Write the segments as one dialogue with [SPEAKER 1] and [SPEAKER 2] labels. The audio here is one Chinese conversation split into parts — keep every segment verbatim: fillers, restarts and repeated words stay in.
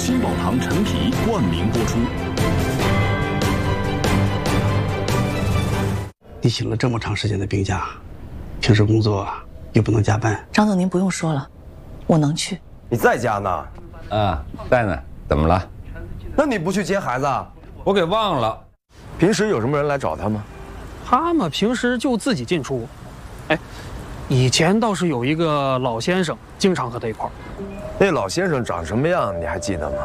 [SPEAKER 1] 新宝堂陈皮冠名播出。
[SPEAKER 2] 你请了这么长时间的病假，平时工作又不能加班。
[SPEAKER 3] 张总，您不用说了，我能去。
[SPEAKER 4] 你在家呢？
[SPEAKER 5] 啊，在呢。怎么了？
[SPEAKER 4] 那你不去接孩子？
[SPEAKER 5] 我给忘了。
[SPEAKER 4] 平时有什么人来找他吗？
[SPEAKER 6] 他嘛，平时就自己进出。哎，以前倒是有一个老先生，经常和他一块儿。
[SPEAKER 4] 那老先生长什么样，你还记得吗？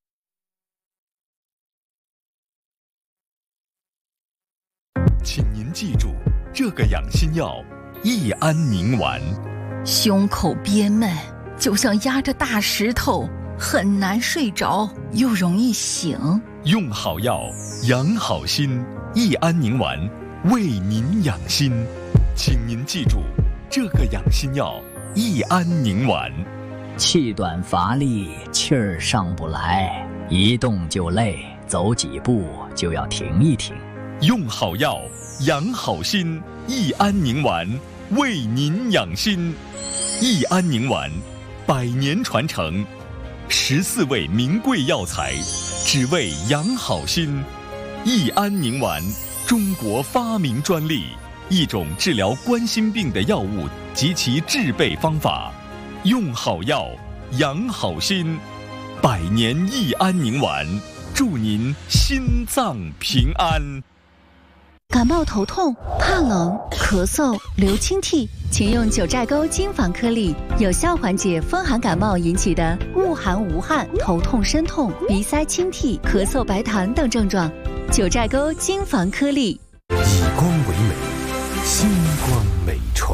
[SPEAKER 7] 请您记住这个养心药益安宁丸。
[SPEAKER 8] 胸口憋闷，就像压着大石头，很难睡着，又容易醒。
[SPEAKER 7] 用好药，养好心。益安宁丸为您养心，请您记住这个养心药益安宁丸。
[SPEAKER 9] 气短乏力，气儿上不来，一动就累，走几步就要停一停。
[SPEAKER 7] 用好药，养好心。益安宁丸为您养心。益安宁丸百年传承，十四味名贵药材，只为养好心。益安宁丸，中国发明专利，一种治疗冠心病的药物及其制备方法。用好药，养好心。百年益安宁丸，祝您心脏平安。
[SPEAKER 8] 感冒头痛、怕冷、咳嗽、流清涕，请用九寨沟金防颗粒，有效缓解风寒感冒引起的恶寒无汗、头痛身痛、鼻塞清涕、咳嗽白痰等症状。九寨沟金防颗粒，
[SPEAKER 10] 以光为美，星光美传。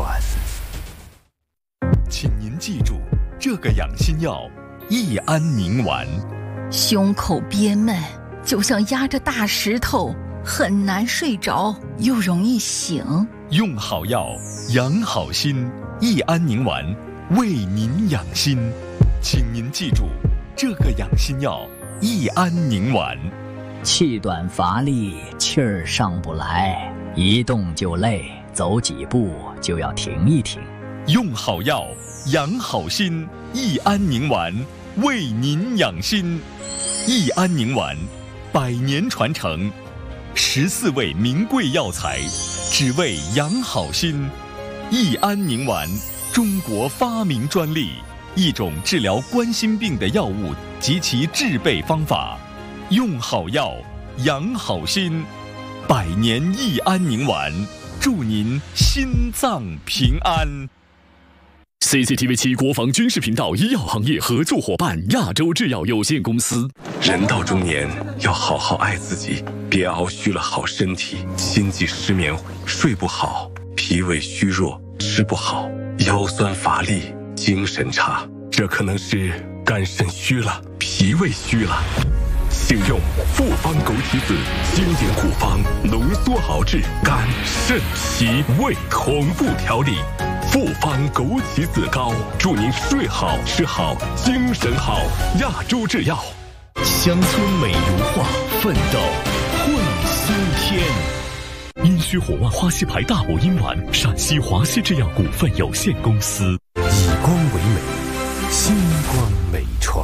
[SPEAKER 7] 请您记住这个养心药益安宁丸。
[SPEAKER 8] 胸口憋闷，就像压着大石头，很难睡着，又容易醒。
[SPEAKER 7] 用好药，养好心。益安宁丸为您养心，请您记住这个养心药益安宁丸。
[SPEAKER 9] 气短乏力，气儿上不来，一动就累，走几步就要停一停。
[SPEAKER 7] 用好药，养好心。益安宁丸为您养心。益安宁丸百年传承，十四味名贵药材，只为养好心。益安宁丸，中国发明专利，一种治疗冠心病的药物及其制备方法。用好药，养好心。百年益安宁丸，祝您心脏平安。
[SPEAKER 1] C C T V 七国防军事频道医药行业合作伙伴亚洲制药有限公司。
[SPEAKER 10] 人到中年要好好爱自己，别熬虚了好身体，心悸失眠，睡不好，脾胃虚弱，吃不好，腰酸乏力，精神差，这可能是肝肾虚了，脾胃虚了。请用复方枸杞子经典护方，浓缩熬制肝肾脾胃同步调理。复方枸杞子膏，祝您睡好吃好精神好。亚洲制药。
[SPEAKER 1] 乡村美如画，奋斗会苏天。阴虚火旺花溪牌大补阴丸，陕西华西制药股份有限公司。
[SPEAKER 10] 以光为美，星光美传。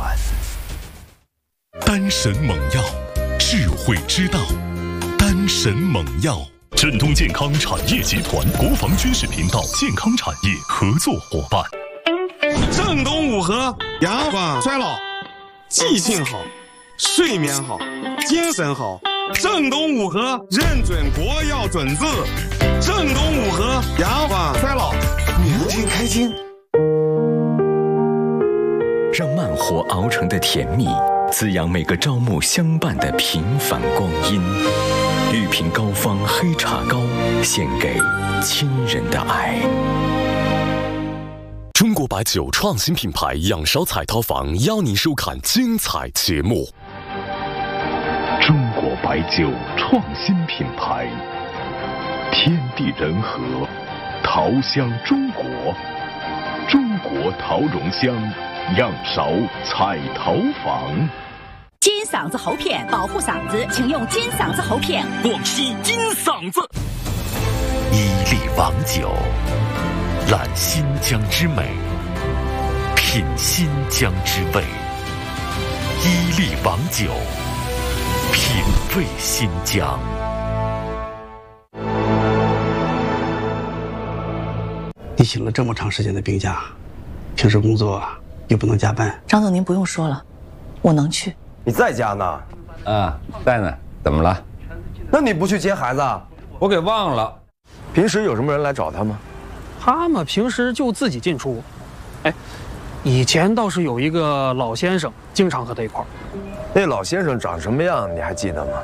[SPEAKER 7] 丹神猛药，智慧之道。丹神猛药，镇东健康产业集团国防军事频道健康产业合作伙伴。
[SPEAKER 11] 正东五合阳光衰老，记性好，睡眠好，精神好。正东五合认准国药准字。正东五合阳光衰老，年轻开心。
[SPEAKER 12] 让慢活熬成的甜蜜，滋养每个朝暮相伴的平凡光阴。玉瓶膏方黑茶膏，献给亲人的爱。
[SPEAKER 1] 中国白酒创新品牌仰韶彩陶坊邀您收看精彩节目。
[SPEAKER 13] 中国白酒创新品牌，天地人和，陶香中国，中国陶容香，仰韶彩陶坊。
[SPEAKER 14] 金嗓子喉片保护嗓子，请用金嗓子喉片。
[SPEAKER 1] 广西金嗓子。
[SPEAKER 10] 伊利王酒，揽新疆之美，品新疆之味。
[SPEAKER 1] 伊利王酒，品味新疆。
[SPEAKER 2] 你请了这么长时间的病假，平时工作又不能加班。
[SPEAKER 3] 张总，您不用说了，我能去。
[SPEAKER 4] 你在家呢？
[SPEAKER 5] 啊，在呢。怎么了？
[SPEAKER 4] 那你不去接孩子？
[SPEAKER 5] 我给忘了。
[SPEAKER 4] 平时有什么人来找他吗？
[SPEAKER 6] 他们平时就自己进出。哎，以前倒是有一个老先生经常和他一块儿。
[SPEAKER 4] 那老先生长什么样？你还记得吗？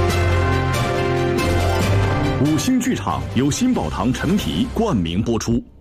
[SPEAKER 13] 五星剧场由新宝堂陈皮冠名播出。